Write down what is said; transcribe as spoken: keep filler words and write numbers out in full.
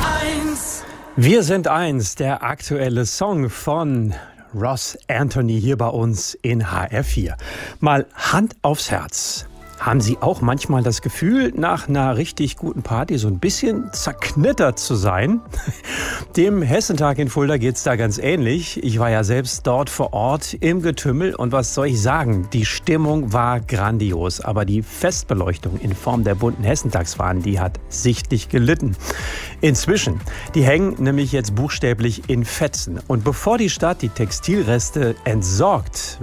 eins. Wir sind eins, der aktuelle Song von Ross Anthony hier bei uns in H R vier. Mal Hand aufs Herz. Haben Sie auch manchmal das Gefühl, nach einer richtig guten Party so ein bisschen zerknittert zu sein? Dem Hessentag in Fulda geht's da ganz ähnlich. Ich war ja selbst dort vor Ort im Getümmel und was soll ich sagen? Die Stimmung war grandios, aber die Festbeleuchtung in Form der bunten Hessentagsfahnen, die hat sichtlich gelitten. Inzwischen, die hängen nämlich jetzt buchstäblich in Fetzen. Und bevor die Stadt die Textilreste entsorgt,